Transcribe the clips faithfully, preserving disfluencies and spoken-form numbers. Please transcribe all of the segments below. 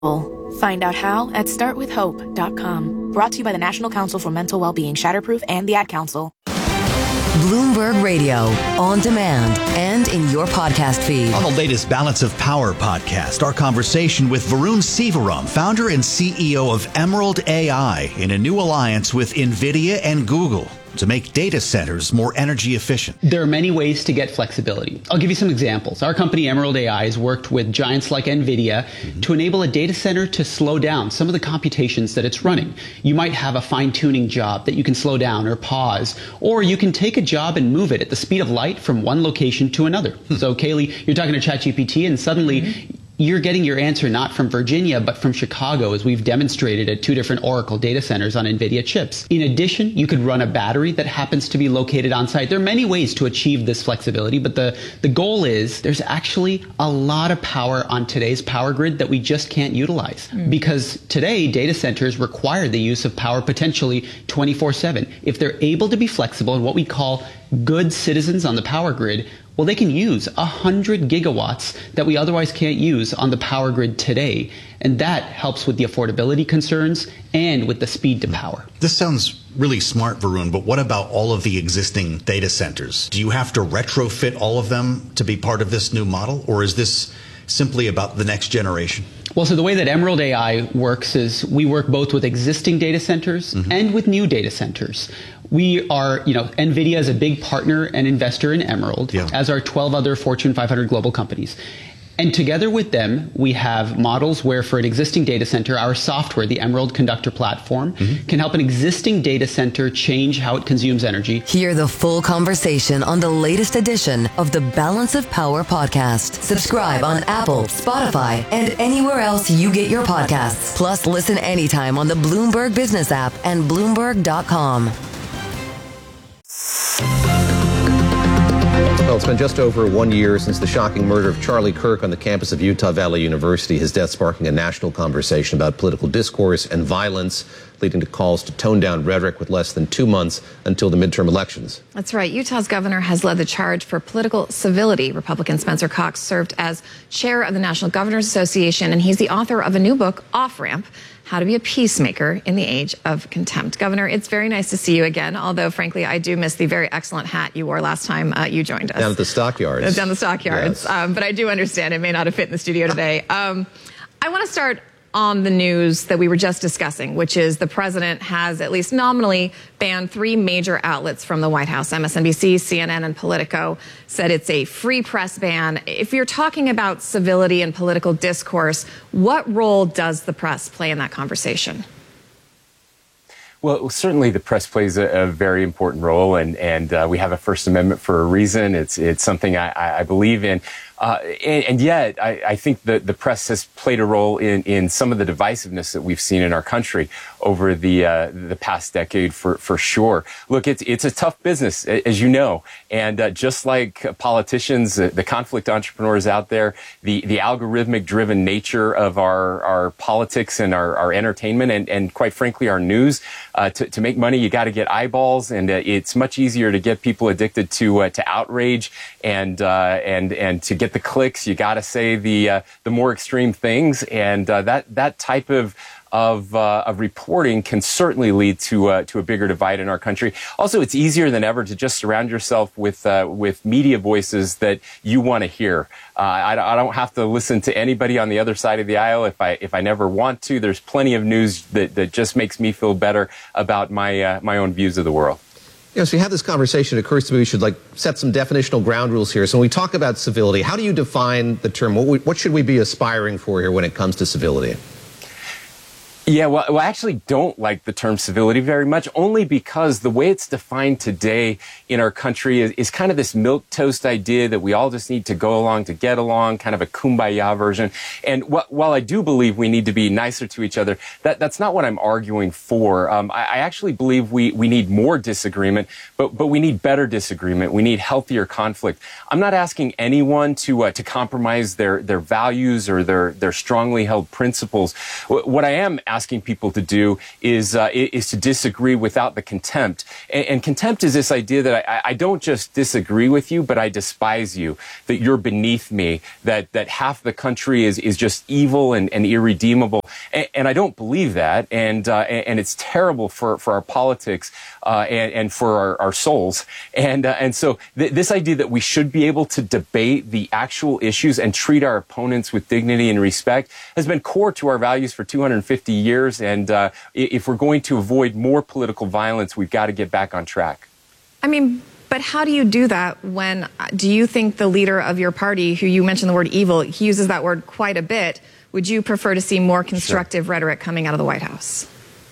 Find out how at start with hope dot com. Brought to you by the National Council for Mental Wellbeing, Shatterproof, and the Ad Council. Bloomberg Radio, on demand and in your podcast feed. On the latest Balance of Power podcast, our conversation with Varun Sivaram, founder and C E O of Emerald A I, in a new alliance with NVIDIA and Google to make data centers more energy efficient. There are many ways to get flexibility. I'll give you some examples. Our company, Emerald A I, has worked with giants like NVIDIA mm-hmm. to enable a data center to slow down some of the computations that it's running. You might have a fine-tuning job that you can slow down or pause, or you can take a job and move it at the speed of light from one location to another. Hmm. So, Kaylee, you're talking to ChatGPT, and suddenly mm-hmm. you're getting your answer not from Virginia, but from Chicago, as we've demonstrated at two different Oracle data centers on NVIDIA chips. In addition, you could run a battery that happens to be located on site. There are many ways to achieve this flexibility, but the, the goal is there's actually a lot of power on today's power grid that we just can't utilize. Mm. Because today, data centers require the use of power potentially twenty-four seven. If they're able to be flexible in what we call good citizens on the power grid, well, they can use one hundred gigawatts that we otherwise can't use on the power grid today. And that helps with the affordability concerns and with the speed to power. This sounds really smart, Varun, but what about all of the existing data centers? Do you have to retrofit all of them to be part of this new model, or is this simply about the next generation? Well, so the way that Emerald A I works is we work both with existing data centers mm-hmm. and with new data centers. We are, you know, NVIDIA is a big partner and investor in Emerald, yeah. as are twelve other Fortune five hundred global companies. And together with them, we have models where for an existing data center, our software, the Emerald Conductor platform, mm-hmm. can help an existing data center change how it consumes energy. Hear the full conversation on the latest edition of the Balance of Power podcast. Subscribe on Apple, Spotify, and anywhere else you get your podcasts. Plus, listen anytime on the Bloomberg Business app and Bloomberg dot com. Well, it's been just over one year since the shocking murder of Charlie Kirk on the campus of Utah Valley University, his death sparking a national conversation about political discourse and violence, leading to calls to tone down rhetoric with less than two months until the midterm elections. That's right. Utah's governor has led the charge for political civility. Republican Spencer Cox served as chair of the National Governors Association, and he's the author of a new book, Off Ramp: How to be a Peacemaker in the Age of Contempt. Governor, it's very nice to see you again, although, frankly, I do miss the very excellent hat you wore last time uh, you joined us. Down at the stockyards. Down the stockyards. Yes. Um, but I do understand it may not have fit in the studio today. Um, I want to start on the news that we were just discussing, which is the president has at least nominally banned three major outlets from the White House. M S N B C, C N N, and Politico said it's a free press ban. If you're talking about civility and political discourse, what role does the press play in that conversation? Well, certainly the press plays a, a very important role, and, and uh, we have a First Amendment for a reason. It's, it's something I, I believe in. Uh, and, and yet, I, I think that the press has played a role in, in some of the divisiveness that we've seen in our country over the uh, the past decade, for, for sure. Look, it's it's a tough business, as you know, and uh, just like politicians, uh, the conflict entrepreneurs out there, the the algorithmic-driven nature of our our politics and our, our entertainment, and, and quite frankly, our news. Uh, to, to make money, you got to get eyeballs, and uh, it's much easier to get people addicted to uh, to outrage and uh, and and to get the clicks. You got to say the uh, the more extreme things, and uh, that that type of of uh, of reporting can certainly lead to uh, to a bigger divide in our country. Also, it's easier than ever to just surround yourself with uh, with media voices that you want to hear. Uh, I, I don't have to listen to anybody on the other side of the aisle if I if I never want to. There's plenty of news that, that just makes me feel better about my uh, my own views of the world. You know, so you have this conversation, it occurs to me we should like set some definitional ground rules here. So when we talk about civility, how do you define the term? What, we, what should we be aspiring for here when it comes to civility? Yeah, well, well, I actually don't like the term civility very much, only because the way it's defined today in our country is, is kind of this milquetoast idea that we all just need to go along to get along, kind of a kumbaya version. And wh- while I do believe we need to be nicer to each other, that, that's not what I'm arguing for. Um, I, I actually believe we, we need more disagreement, but, but we need better disagreement. We need healthier conflict. I'm not asking anyone to uh, to compromise their, their values or their, their strongly held principles. What I am asking asking people to do is uh, is to disagree without the contempt. And, and contempt is this idea that I, I don't just disagree with you, but I despise you, that you're beneath me, that that half the country is is just evil and, and irredeemable. And, and I don't believe that. And uh, and, and it's terrible for, for our politics uh, and, and for our, our souls. And uh, and so th- this idea that we should be able to debate the actual issues and treat our opponents with dignity and respect has been core to our values for two hundred fifty years. And uh, if we're going to avoid more political violence, we've got to get back on track. I mean, but how do you do that when, do you think the leader of your party, who you mentioned the word evil, he uses that word quite a bit, would you prefer to see more constructive sure. rhetoric coming out of the White House?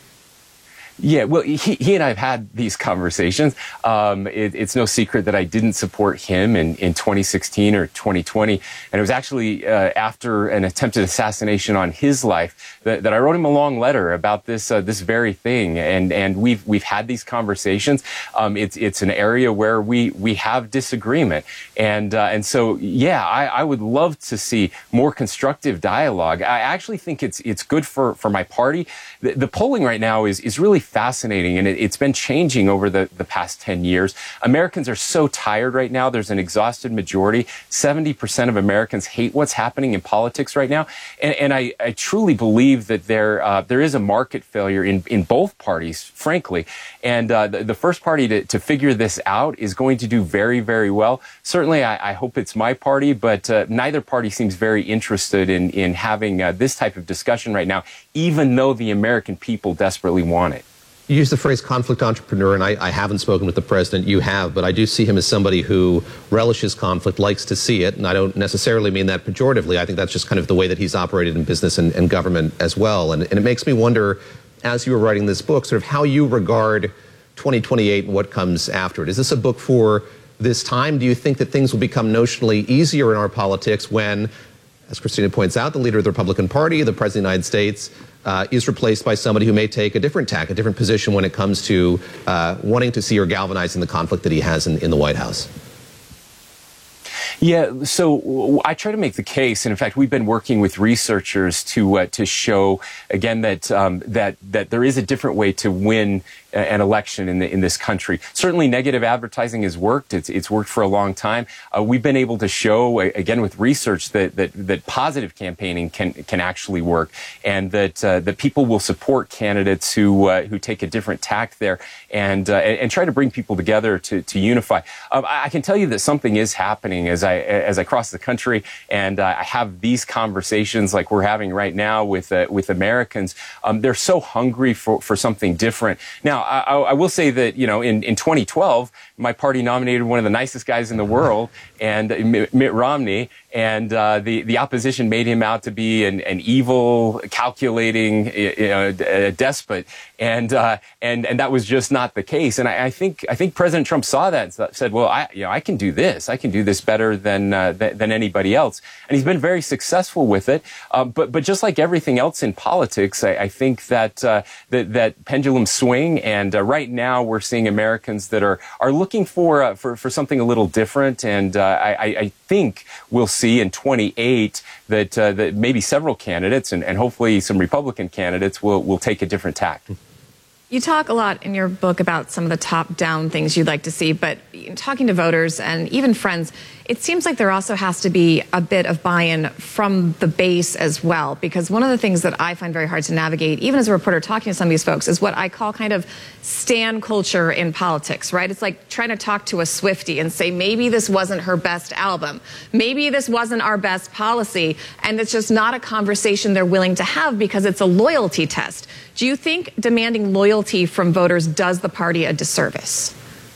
Yeah, well, he, he and I have had these conversations. Um, it, it's no secret that I didn't support him in, in twenty sixteen or twenty twenty. And it was actually uh, after an attempted assassination on his life that, that I wrote him a long letter about this uh, this very thing. And and we've we've had these conversations. Um, it's it's an area where we we have disagreement. And uh, and so yeah, I, I would love to see more constructive dialogue. I actually think it's it's good for for my party. The, the polling right now is is really fascinating, and it, it's been changing over the, the past ten years. Americans are so tired right now. There's an exhausted majority. seventy percent of Americans hate what's happening in politics right now. And, and I, I truly believe that there uh, there is a market failure in, in both parties, frankly. And uh, the, the first party to, to figure this out is going to do very, very well. Certainly, I, I hope it's my party, but uh, neither party seems very interested in, in having uh, this type of discussion right now, even though the American people desperately want it. You use the phrase conflict entrepreneur, and I, I haven't spoken with the president. You have, but I do see him as somebody who relishes conflict, likes to see it, and I don't necessarily mean that pejoratively. I think that's just kind of the way that he's operated in business and, and government as well. And, and it makes me wonder, as you were writing this book, sort of how you regard twenty twenty-eight and what comes after it. Is this a book for this time? Do you think that things will become notionally easier in our politics when, as Christina points out, the leader of the Republican Party, the President of the United States, uh, is replaced by somebody who may take a different tack, a different position when it comes to uh, wanting to see or galvanizing the conflict that he has in, in the White House? Yeah, so I try to make the case, and in fact, we've been working with researchers to uh, to show again that um, that that there is a different way to win an election in the, in this country. Certainly, negative advertising has worked. It's it's worked for a long time. Uh, we've been able to show again with research that that that positive campaigning can can actually work, and that uh, that people will support candidates who uh, who take a different tack there, and uh, and, and try to bring people together to to unify. Um, I, I can tell you that something is happening as I as I cross the country, and uh, I have these conversations like we're having right now with uh, with Americans. Um, they're so hungry for for something different now. I, I will say that, you know, in, in twenty twelve, my party nominated one of the nicest guys in the world, and Mitt Romney, and uh, the, the opposition made him out to be an, an evil, calculating, you know, a despot, and uh, and and that was just not the case. And I, I think I think President Trump saw that and said, well, I you know I can do this, I can do this better than uh, th- than anybody else, and he's been very successful with it. Uh, but but just like everything else in politics, I, I think that uh, that that pendulum swing. And uh, right now, we're seeing Americans that are are looking for uh, for for something a little different. And uh, I, I think we'll see in twenty-eight that uh, that maybe several candidates and, and hopefully some Republican candidates will will take a different tack. You talk a lot in your book about some of the top-down things you'd like to see, but talking to voters and even friends, it seems like there also has to be a bit of buy-in from the base as well, because one of the things that I find very hard to navigate, even as a reporter talking to some of these folks, is what I call kind of stan culture in politics, right? It's like trying to talk to a Swiftie and say, maybe this wasn't her best album, maybe this wasn't our best policy, and it's just not a conversation they're willing to have because it's a loyalty test. Do you think demanding loyalty from voters does the party a disservice?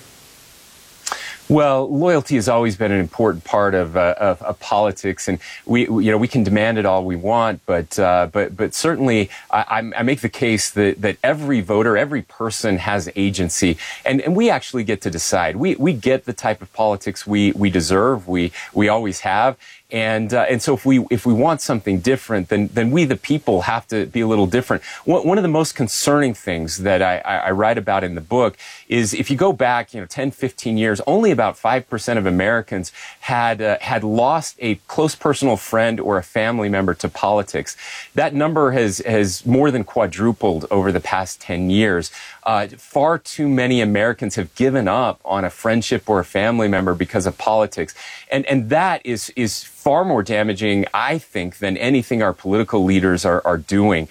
Well, loyalty has always been an important part of, uh, of, of politics, and we, we, you know, we can demand it all we want, but, uh, but, but certainly, I, I make the case that, that every voter, every person has agency, and, and we actually get to decide. We, we get the type of politics we, we deserve. We, we always have. And uh, and so if we if we want something different, then then we the people have to be a little different. One, one of the most concerning things that I, I write about in the book is if you go back, you know, ten, fifteen years, only about five percent of Americans had uh, had lost a close personal friend or a family member to politics. That number has has more than quadrupled over the past ten years. Uh, far too many Americans have given up on a friendship or a family member because of politics. And and that is is far more damaging, I think, than anything our political leaders are, are doing.